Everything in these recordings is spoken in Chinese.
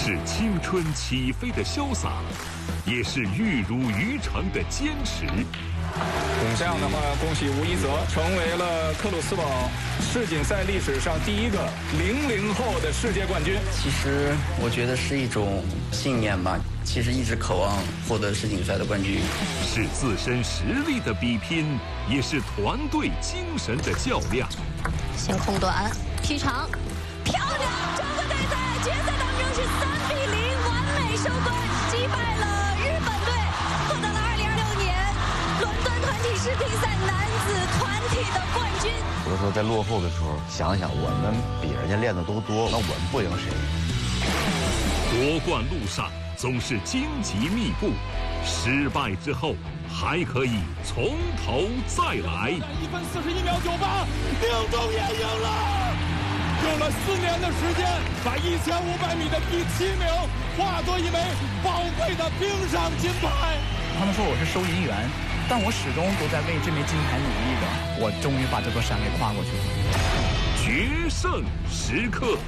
是青春起飞的潇洒，也是玉如于成的坚持。 这样的话，恭喜吴一泽成为了克鲁斯堡世锦赛历史上第一个00后的世界冠军。 其实我觉得是一种信念吧，其实一直渴望获得世锦赛的冠军。 是自身实力的比拼，也是团队精神的较量。 先空短劈长，漂亮！中国队在决赛当中是3比0完美收官，击败了日本队，获得了2026年伦敦团体世乒赛男子团体的冠军。 有的时候在落后的时候，想想我们比人家练的都多，那我们不赢谁？ 夺冠路上总是荆棘密布，失败之后还可以从头再来。 1分41秒98，宁中也赢了。用了4年的时间，把1500米的第7名化作一枚宝贵的冰上金牌。 他们说我是收银员，但我始终都在为这枚金牌努力的。我终于把这座山给跨过去了。 决胜时刻。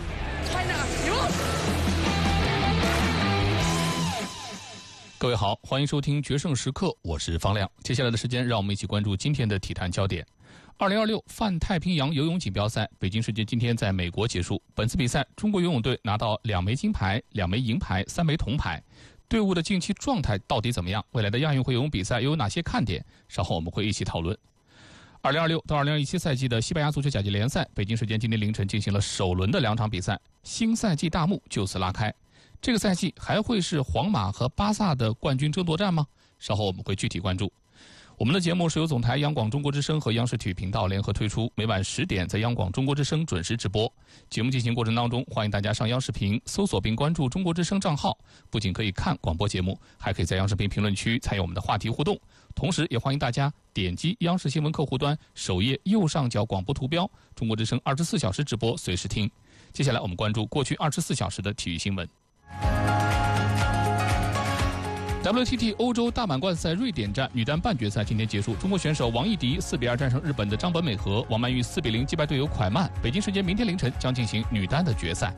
各位好，欢迎收听《决胜时刻》，我是方亮。接下来的时间，让我们一起关注今天的体坛焦点。2026泛太平洋游泳锦标赛，北京时间今天在美国结束。本次比赛，中国游泳队拿到2枚金牌、2枚银牌、3枚铜牌。队伍的近期状态到底怎么样？未来的亚运会游泳比赛又有哪些看点？稍后我们会一起讨论。2026到2017赛季的西班牙足球甲级联赛，北京时间今天凌晨进行了首轮的2场比赛，新赛季大幕就此拉开。这个赛季还会是皇马和巴萨的冠军争夺战吗？稍后我们会具体关注。我们的节目是由总台央广中国之声和央视体育频道联合推出，每晚10点在央广中国之声准时直播。节目进行过程当中，欢迎大家上央视频搜索并关注中国之声账号，不仅可以看广播节目，还可以在央视频评论区参与我们的话题互动。同时也欢迎大家点击央视新闻客户端首页右上角广播图标，中国之声24小时直播，随时听。接下来我们关注过去24小时的体育新闻。WTT 欧洲大满贯赛瑞典站女单半决赛今天结束，中国选手王艺迪4比2战胜日本的张本美和，王曼玉4比0击败队友蒯曼。北京时间明天凌晨将进行女单的决赛。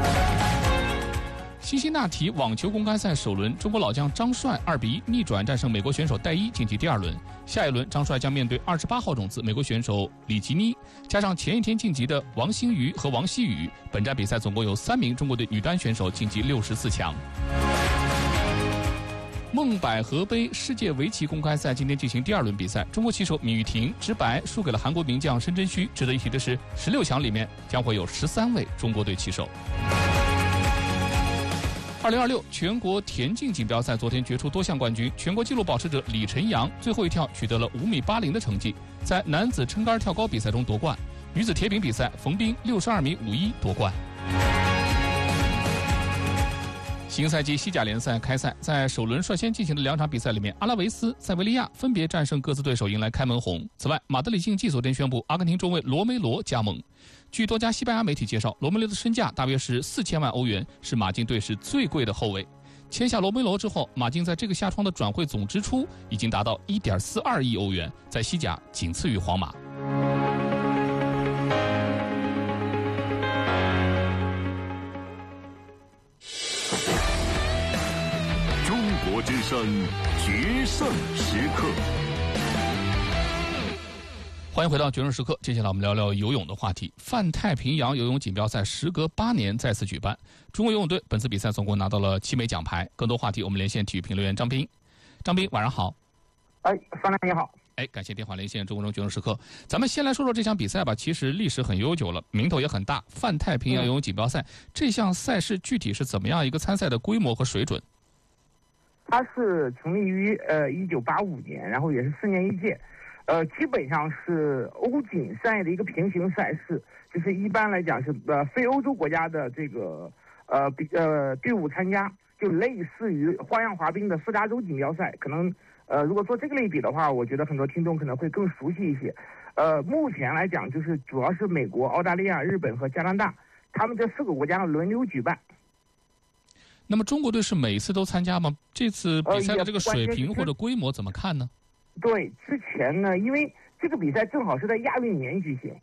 辛辛那提网球公开赛首轮，中国老将张帅2比1逆转战胜美国选手戴伊，晋级第2轮。下一轮张帅将面对28号种子美国选手里吉尼，加上前一天晋级的王星瑜和王希雨。本站比赛总共有3名中国队女单选手晋级64强。孟百合杯世界围棋公开赛今天进行第2轮比赛，中国棋手闵玉婷直白输给了韩国名将申真谞。值得一提的是，16强里面将会有13位中国队棋手。2026全国田径锦标赛昨天决出多项冠军，全国纪录保持者李晨阳最后一跳取得了5米80的成绩，在男子撑杆跳高比赛中夺冠。女子铁饼比赛，冯彬62米51夺冠。新赛季西甲联赛开赛，在首轮率先进行的2场比赛里面，阿拉维斯、塞维利亚分别战胜各自对手，迎来开门红。此外，马德里竞技昨天宣布阿根廷中卫罗梅罗加盟。据多家西班牙媒体介绍，罗梅罗的身价大约是4000万欧元，是马竞队史最贵的后卫。签下罗梅罗之后，马竞在这个夏窗的转会总支出已经达到1.42亿欧元，在西甲仅次于皇马。 中国之声决胜时刻， 欢迎回到决胜时刻。接下来我们聊聊游泳的话题。泛太平洋游泳锦标赛时隔8年再次举办，中国游泳队本次比赛总共拿到了7枚奖牌。更多话题我们连线体育评论员张斌。张斌，晚上好。 方亮你好。 感谢电话连线中国决胜时刻。咱们先来说说这场比赛吧。其实历史很悠久了，名头也很大。泛太平洋游泳锦标赛，这项赛事具体是怎么样一个参赛的规模和水准？ 它是成立于1985年，然后也是4年1届，基本上是欧锦赛的一个平行赛事，就是一般来讲是非欧洲国家的这个队伍参加，就类似于花样滑冰的4大洲锦标赛。可能如果做这个类比的话，我觉得很多听众可能会更熟悉一些。目前来讲，就是主要是美国、澳大利亚、日本和加拿大，他们这4个国家轮流举办。 那么中国队是每次都参加吗？这次比赛的这个水平或者规模怎么看呢？ 对，之前呢，因为这个比赛正好是在亚运年举行，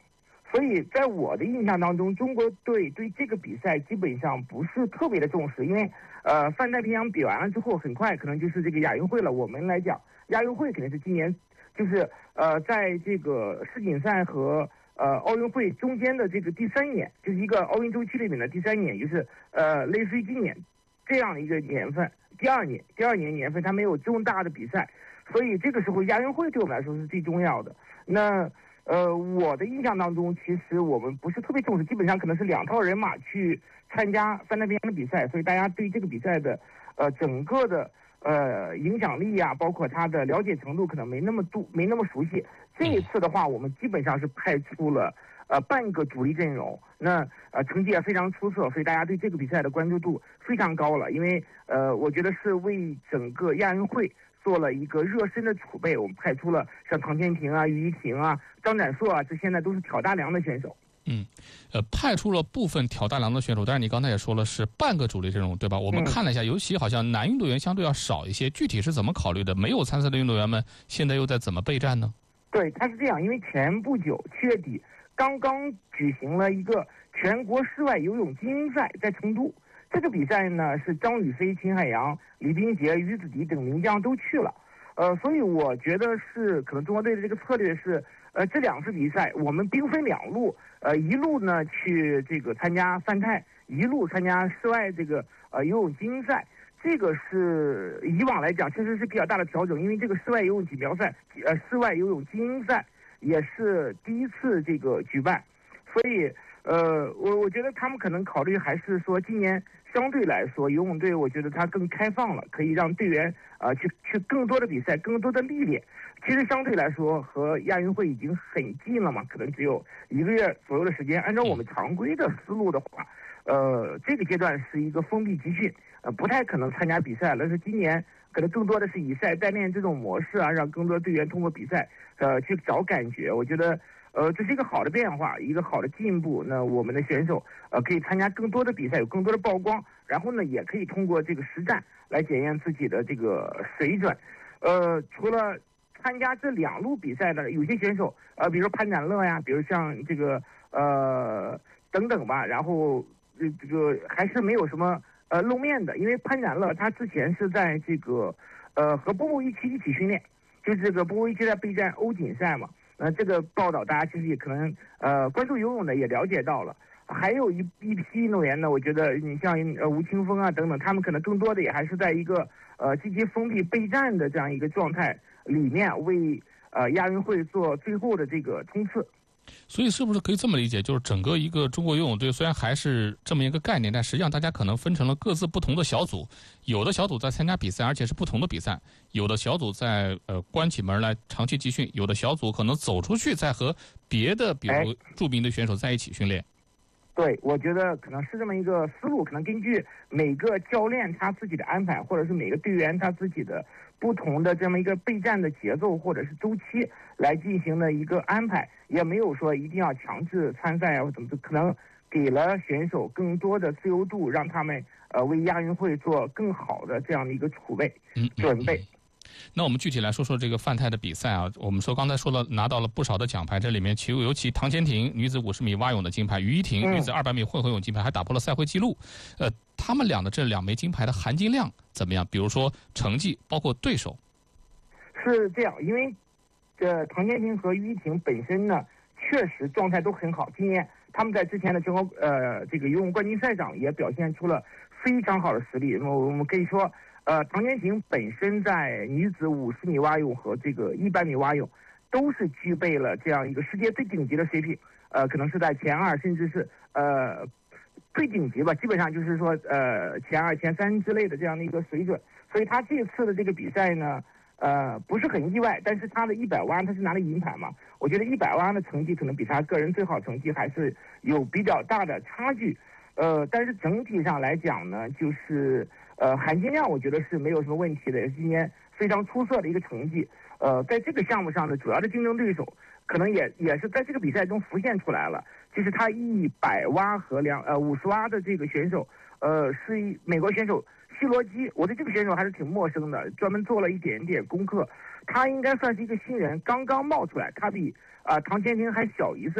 所以在我的印象当中，中国队对这个比赛基本上不是特别的重视，因为泛太平洋比完了之后，很快可能就是这个亚运会了。我们来讲，亚运会肯定是今年就是在这个世锦赛和奥运会中间的这个第3年，就是一个奥运周期里面的第3年，就是类似于今年这样的一个年份，第二年年份它没有重大的比赛，所以这个时候亚运会对我们来说是最重要的。那我的印象当中，其实我们不是特别重视，基本上可能是2套人马去参加泛太平洋的比赛，所以大家对这个比赛的整个的影响力啊，包括它的了解程度可能没那么熟悉。这一次的话，我们基本上是派出了半个主力阵容，那成绩也非常出色，所以大家对这个比赛的关注度非常高了。因为我觉得是为整个亚运会做了一个热身的储备，我们派出了像唐天庭啊、于一婷啊、张展硕啊，这现在都是挑大梁的选手。 派出了部分挑大梁的选手，但是你刚才也说了是半个主力阵容，对吧？我们看了一下，尤其好像男运动员相对要少一些，具体是怎么考虑的？没有参赛的运动员们现在又在怎么备战呢？ 对，他是这样，因为前不久7月底刚刚举行了一个全国室外游泳精英赛，在成都。这个比赛呢是张雨霏、秦海洋、李冰洁、于子迪等名将都去了。所以我觉得是可能中国队的这个策略是，这2次比赛我们兵分2路，一路呢去这个参加泛太，一路参加室外这个游泳精英赛。这个是以往来讲确实是比较大的调整，因为这个室外游泳锦标赛、室外游泳精英赛也是第一次这个举办，所以我觉得他们可能考虑还是说今年相对来说游泳队我觉得它更开放了，可以让队员去更多的比赛，更多的历练。其实相对来说和亚运会已经很近了嘛，可能只有1个月左右的时间。按照我们常规的思路的话，这个阶段是一个封闭集训，不太可能参加比赛了。但是今年可能更多的是以赛代练这种模式啊，让更多队员通过比赛去找感觉。我觉得这是一个好的变化，一个好的进步。那我们的选手可以参加更多的比赛，有更多的曝光，然后呢也可以通过这个实战来检验自己的这个水准。除了参加这2路比赛的有些选手，比如说潘展乐呀，比如像这个等等吧，然后这个还是没有什么露面的，因为潘展乐他之前是在这个和波波一起训练，就这个波波一起在备战欧锦赛嘛。这个报道大家其实也可能关注游泳的也了解到了。还有一批运动员呢，我觉得你像吴青峰啊等等，他们可能更多的也还是在一个积极封闭备战的这样一个状态里面，为亚运会做最后的这个冲刺。 所以是不是可以这么理解，就是整个一个中国游泳队虽然还是这么一个概念，但实际上大家可能分成了各自不同的小组，有的小组在参加比赛，而且是不同的比赛，有的小组在关起门来长期集训，有的小组可能走出去再和别的比如著名的选手在一起训练。 对，我觉得可能是这么一个思路，可能根据每个教练他自己的安排，或者是每个队员他自己的不同的这么一个备战的节奏或者是周期来进行的一个安排，也没有说一定要强制参赛啊或怎么，可能给了选手更多的自由度，让他们为亚运会做更好的这样的一个储备准备。 那我们具体来说说这个泛太的比赛啊，我们说刚才说了拿到了不少的奖牌，这里面尤其唐天庭女子50米蛙泳的金牌，于一婷女子200米混合泳金牌，还打破了赛会纪录。他们俩的这2枚金牌的含金量怎么样？比如说成绩，包括对手。 是这样，因为唐天庭和于一婷本身呢确实状态都很好，今年他们在之前的全国这个游泳冠军赛上也表现出了非常好的实力。我们可以说唐天庭本身在女子50米蛙泳和这个100米蛙泳都是具备了这样一个世界最顶级的水平，可能是在前2，甚至是最顶级吧，基本上就是说前2、前3之类的这样的一个水准。所以他这次的这个比赛呢不是很意外，但是他的100蛙他是拿了银牌嘛，我觉得100蛙的成绩可能比他个人最好成绩还是有比较大的差距。但是整体上来讲呢，就是含金量我觉得是没有什么问题的，也是今年非常出色的一个成绩。在这个项目上的主要的竞争对手可能也是在这个比赛中浮现出来了，就是他100蛙和50蛙的这个选手，是美国选手希罗基。我对这个选手还是挺陌生的，专门做了一点点功课。他应该算是一个新人，刚刚冒出来，他比唐天庭还小1岁。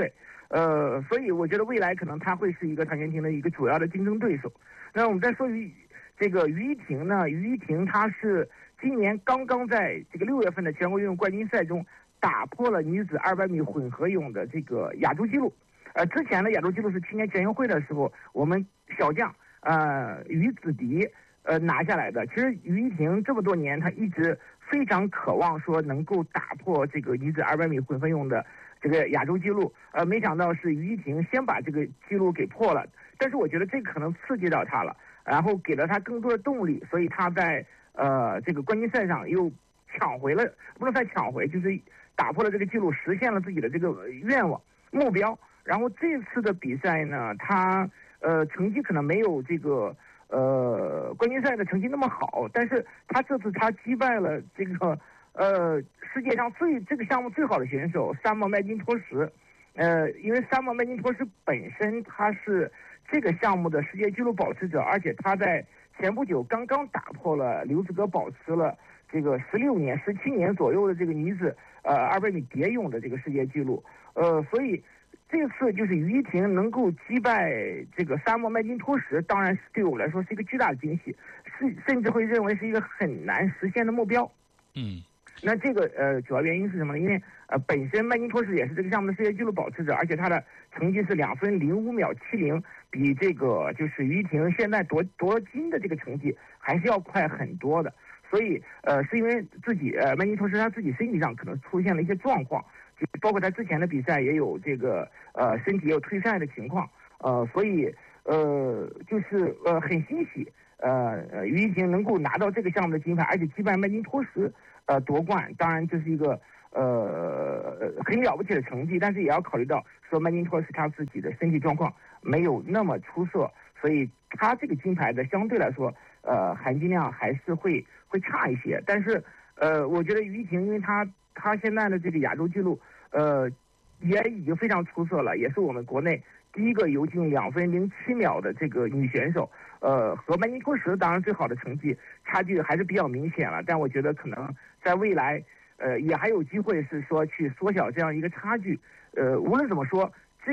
所以我觉得未来可能他会是一个唐建廷的一个主要的竞争对手。那我们再说这个于依婷呢，于依婷她是今年刚刚在这个6月份的全国游泳冠军赛中打破了女子200米混合泳的这个亚洲纪录。之前的亚洲纪录是去年全运会的时候我们小将于子迪拿下来的。其实于依婷这么多年，她一直非常渴望说能够打破这个女子200米混合泳的这个亚洲纪录。没想到是于依婷先把这个纪录给破了，但是我觉得这个可能刺激到她了，然后给了她更多的动力，所以她在这个冠军赛上又抢回了，不能算抢回，就是打破了这个纪录，实现了自己的这个愿望目标。然后这次的比赛呢，她成绩可能没有这个冠军赛的成绩那么好，但是她这次她击败了这个世界上这个项目最好的选手沙漠麦金托什。因为沙漠麦金托什本身他是这个项目的世界纪录保持者，而且他在前不久刚刚打破了刘子歌保持了这个17年左右的这个女子200米蝶泳的这个世界纪录。所以这次就是于依婷能够击败这个沙漠麦金托什，当然是对我们来说是一个巨大的惊喜，甚至会认为是一个很难实现的目标。那这个主要原因是什么呢？因为本身麦金托什也是这个项目的世界纪录保持者，而且他的成绩是2分05秒70，比这个就是于依婷现在夺金的这个成绩还是要快很多的。所以是因为自己麦金托什他自己身体上可能出现了一些状况，就包括他之前的比赛也有这个身体也有退赛的情况，所以就是很欣喜于依婷能够拿到这个项目的金牌，而且击败麦金托什夺冠。当然这是一个很了不起的成绩，但是也要考虑到说麦金托什他自己的身体状况没有那么出色，所以他这个金牌的相对来说含金量还是会差一些。但是我觉得于依婷因为他现在的这个亚洲纪录也已经非常出色了，也是我们国内第一个游进2分07秒的这个女选手。和麦金托什当然最好的成绩差距还是比较明显了，但我觉得可能在未来也还有机会是说去缩小这样一个差距。无论怎么说，这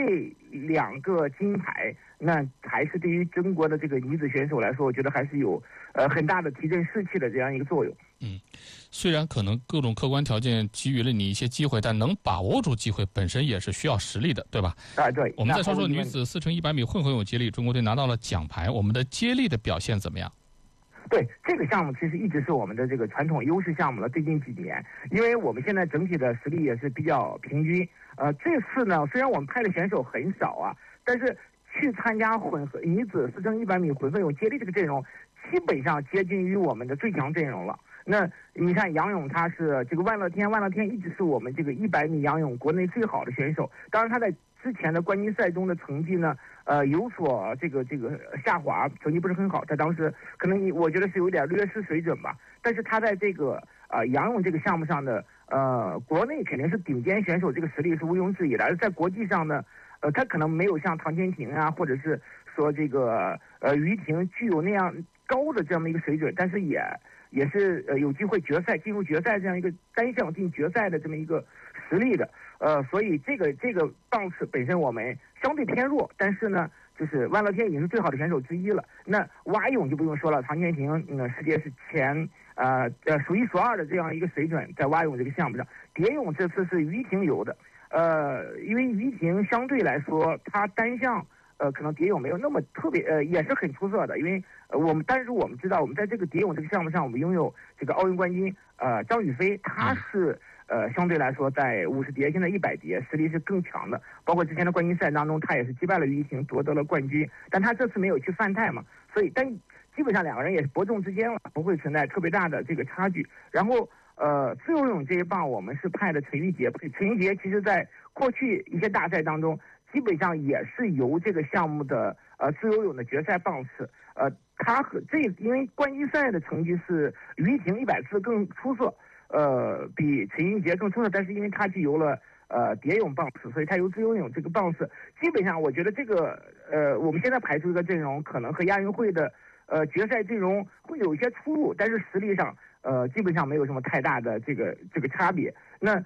2个金牌那还是对于中国的这个女子选手来说，我觉得还是有很大的提振士气的这样一个作用。 虽然可能各种客观条件给予了你一些机会，但能把握住机会本身也是需要实力的，对吧？ 对。 我们再说说女子4乘100米混合泳接力，中国队拿到了奖牌，我们的接力的表现怎么样？ 对，这个项目其实一直是我们的这个传统优势项目了，最近几年，因为我们现在整体的实力也是比较平均。这次呢，虽然我们派的选手很少啊，但是去参加女子4乘100米混合泳接力这个阵容，基本上接近于我们的最强阵容了。那你看杨泳，他是这个万乐天一直是我们这个100米仰泳国内最好的选手。当然他在之前的冠军赛中的成绩呢，有所这个下滑，成绩不是很好。他当时可能我觉得是有点劣势水准吧。但是他在这个仰泳这个项目上的国内肯定是顶尖选手，这个实力是毋庸置疑的。而在国际上呢，他可能没有像唐建廷啊，或者是说这个于依婷具有那样高的这么一个水准，但是也是有机会进入决赛这样一个单项进决赛的这么一个实力的。所以这个档次本身我们相对偏弱，但是呢，就是万乐天已经是最好的选手之一了。那蛙泳就不用说了，唐建廷世界是前数一数二的这样一个水准，在蛙泳这个项目上。蝶泳这次是于依婷游的，因为于依婷相对来说她单项可能蝶泳没有那么特别也是很出色的，因为但是我们知道我们在这个蝶泳这个项目上，我们拥有这个奥运冠军张雨霏，她是相对来说在50蝶现在100蝶实力是更强的，包括之前的冠军赛当中，她也是击败了于依婷夺得了冠军，但她这次没有去犯太嘛，所以但基本上2个人也是伯仲之间了，不会存在特别大的这个差距。然后自由泳这一棒我们是派的陈玉洁其实在过去一些大赛当中基本上也是由这个项目的自由泳的决赛棒次，他因为冠军赛的成绩是于依婷100次更出色，比陈玉洁更出色，但是因为他具有了蝶泳棒次，所以他由自由泳这个棒次，基本上我觉得这个我们现在排出一个阵容，可能和亚运会的决赛阵容会有一些出入，但是实力上基本上没有什么太大的这个差别。那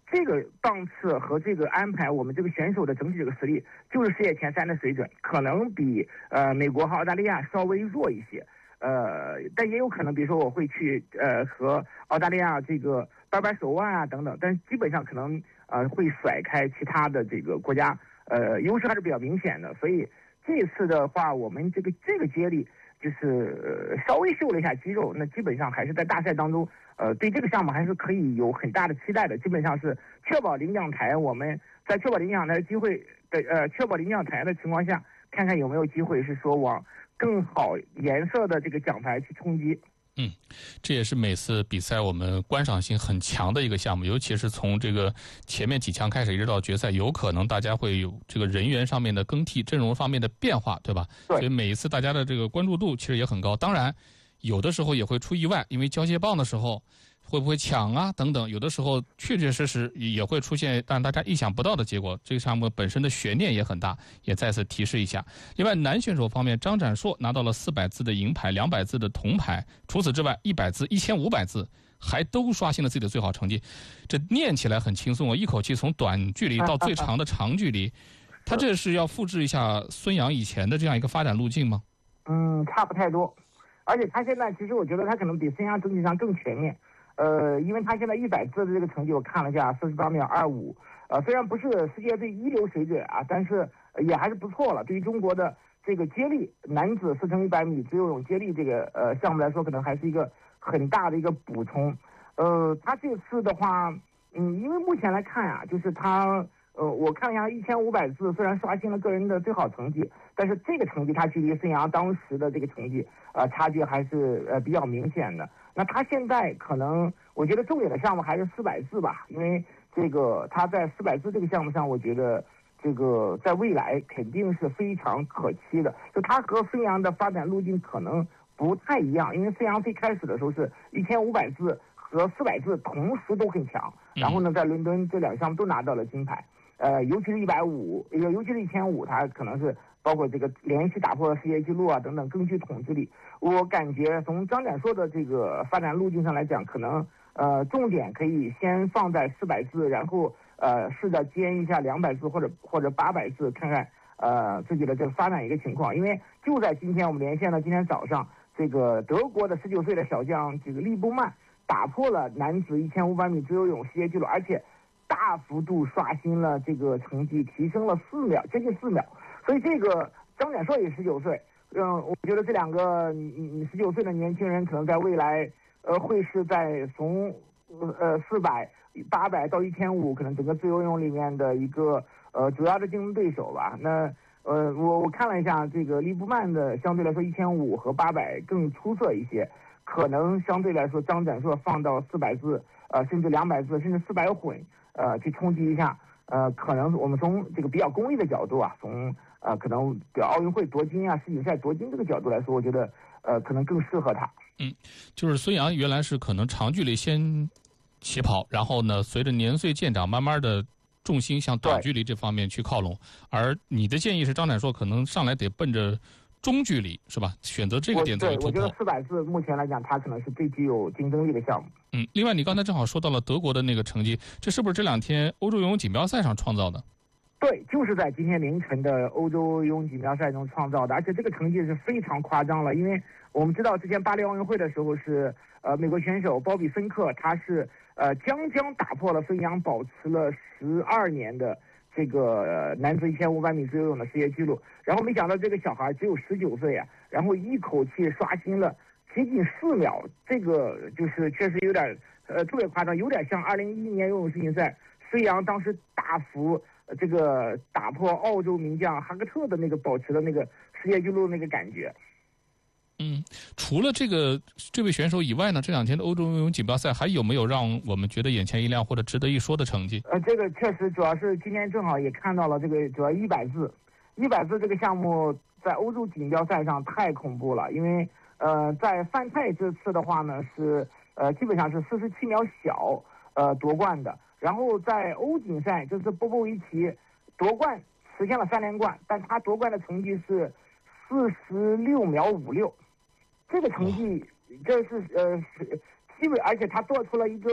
这个档次和这个安排，我们这个选手的整体这个实力就是世界前3的水准，可能比美国和澳大利亚稍微弱一些。但也有可能，比如说我会去和澳大利亚这个掰手腕啊等等，但是基本上可能会甩开其他的这个国家，优势还是比较明显的。所以这次的话，我们这个接力就是稍微秀了一下肌肉，那基本上还是在大赛当中，对这个项目还是可以有很大的期待的。基本上是确保领奖台，我们在确保领奖台的机会的确保领奖台的情况下，看看有没有机会是说往更好颜色的这个奖牌去冲击。 这也是每次比赛我们观赏性很强的一个项目，尤其是从这个前面几强开始一直到决赛，有可能大家会有这个人员上面的更替，阵容方面的变化，对吧？ 对。 所以每一次大家的这个关注度其实也很高。当然，有的时候也会出意外，因为交接棒的时候会不会抢啊等等，有的时候确确实实也会出现让大家意想不到的结果。这个项目本身的悬念也很大，也再次提示一下。另外，男选手方面，张展硕拿到了400字的银牌，200字的铜牌，除此之外，100字、1500字还都刷新了自己的最好成绩。这念起来很轻松啊，一口气从短距离到最长的长距离，他这是要复制一下孙杨以前的这样一个发展路径吗？ 差不太多，而且他现在其实我觉得他可能比孙杨整体上更全面。因为他现在100字的这个成绩我看了一下，48.25，虽然不是世界最一流水准啊，但是也还是不错了。对于中国的这个接力男子4×100米自由泳接力这个项目来说，可能还是一个很大的一个补充。他这次的话，因为目前来看啊，就是他我看了一下1500字，虽然刷新了个人的最好成绩，但是这个成绩他距离孙杨当时的这个成绩差距还是比较明显的。那他现在可能，我觉得重点的项目还是400字吧，因为这个他在400字这个项目上，我觉得这个在未来肯定是非常可期的。就他和孙杨的发展路径可能不太一样，因为孙杨最开始的时候是1500字和400字同时都很强，然后呢，在伦敦这2项都拿到了金牌。尤其是150，尤其是1500，他可能是包括这个连续打破世界纪录啊等等，更具统治力。我感觉从张展硕的这个发展路径上来讲，可能重点可以先放在400字，然后试着兼一下200字或者800字，看看自己的这个发展一个情况。因为就在今天我们连线的今天早上，这个德国的19岁的小将这个利布曼打破了男子1500米自由泳世界纪录，而且大幅度刷新了这个成绩，提升了4秒，接近4秒。所以这个张展硕也19岁，我觉得这2个19岁的年轻人可能在未来会是在从400、800到1500，可能整个自由泳里面的一个主要的竞争对手吧。那我看了一下这个利布曼的，相对来说1500和800更出色一些，可能相对来说张展硕放到400字甚至200字甚至400混去冲击一下，可能我们从这个比较功利的角度啊，从可能比奥运会夺金啊、世锦赛夺金这个角度来说，我觉得可能更适合他。 就是孙杨原来是可能长距离先起跑，然后呢，随着年岁渐长，慢慢的重心向短距离这方面去靠拢。而你的建议是张展硕可能上来得奔着中距离是吧？选择这个点作为突破。 我觉得400字目前来讲，它可能是最具有竞争力的项目。 另外你刚才正好说到了德国的那个成绩，这是不是这2天欧洲游泳锦标赛上创造的？ 对，就是在今天凌晨的欧洲游泳锦标赛中创造的，而且这个成绩是非常夸张了，因为我们知道之前巴黎奥运会的时候是美国选手鲍比芬克，他是将打破了孙杨保持了12年的这个男子1500米自由泳的世界纪录，然后没想到这个小孩只有19岁啊，然后一口气刷新了接近4秒，这个就是确实有点特别夸张，有点像2011年游泳世锦赛孙杨当时大幅这个打破澳洲名将哈克特的那个保持的那个世界纪录那个感觉。 除了这位选手以外呢，这2天的欧洲游泳锦标赛还有没有让我们觉得眼前一亮或者值得一说的成绩？ 这个确实主要是今天正好也看到了这个主要100字这个项目在欧洲锦标赛上太恐怖了，因为在范泰这次的话呢是基本上是47秒小夺冠的，然后在欧锦赛这次波波维奇夺冠实现了3连冠，但他夺冠的成绩是46秒56，这个成绩这是基本，而且他做出了一个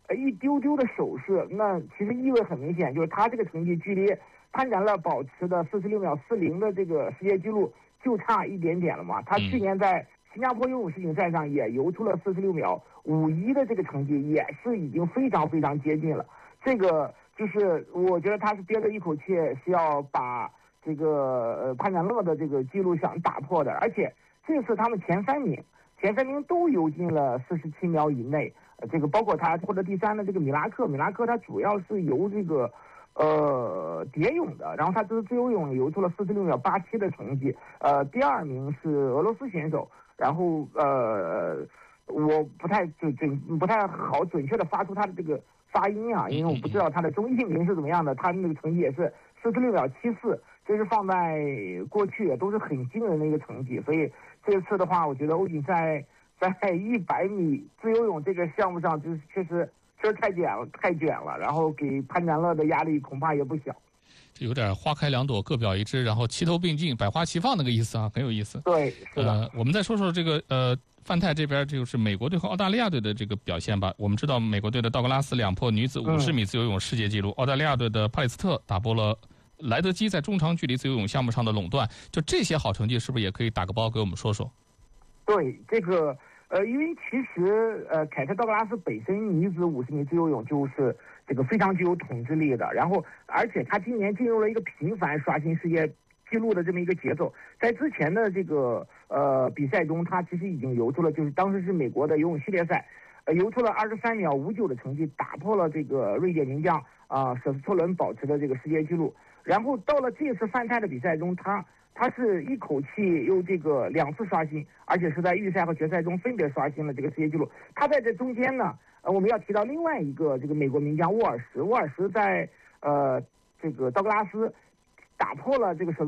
一丢丢的手势，那其实意味很明显，就是他这个成绩距离潘展乐保持的46秒40的这个世界纪录就差一点点了嘛。他去年在新加坡游泳世锦赛上也游出了46秒51的这个成绩，也是已经非常非常接近了。这个就是我觉得他是憋着一口气，是要把这个潘展乐的这个记录想打破的。而且这次他们前三名都游进了47秒以内。这个包括他获得第3的这个米拉克他主要是游这个蝶泳的，然后他自由泳游出了46秒87的成绩。第2名是俄罗斯选手，然后我不太好准确的发出他的这个发音啊，因为我不知道他的中译名是怎么样的。他那个成绩也是46秒74，这是放在过去也都是很惊人的一个成绩。所以这次的话，我觉得欧锦赛在100米自由泳这个项目上，就是确实太卷了，然后给潘展乐的压力恐怕也不小。 这有点花开两朵，各表一枝，然后齐头并进，百花齐放那个意思啊，很有意思。 对，是的。 我们再说说这个范泰这边就是美国队和澳大利亚队的这个表现吧。我们知道美国队的道格拉斯两破女子50米自由泳世界纪录，澳大利亚队的帕里斯特打破了莱德基在中长距离自由泳项目上的垄断。就这些好成绩，是不是也可以打个包给我们说说？ 对，这个因为其实凯特道格拉斯本身女子50米自由泳就是这个非常具有统治力的，然后而且她今年进入了一个频繁刷新世界纪录的这么一个节奏。在之前的这个比赛中，她其实已经游出了，就是当时是美国的游泳系列赛，游出了23秒59的成绩，打破了这个瑞典名将舍斯托伦保持的这个世界纪录。然后到了这次范泰的比赛中，他是一口气又这个2次刷新，而且是在预赛和决赛中分别刷新了这个世界纪录。他在这中间呢，我们要提到另外一个这个美国名将沃尔什在这个道格拉斯打破了这个